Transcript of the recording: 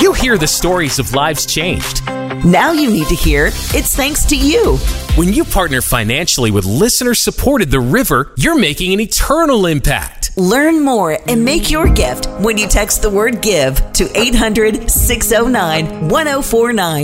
You hear the stories of lives changed. Now you need to hear it's thanks to you. When you partner financially with listener-supported The River, you're making an eternal impact. Learn more and make your gift when you text the word GIVE to 800-609-1049.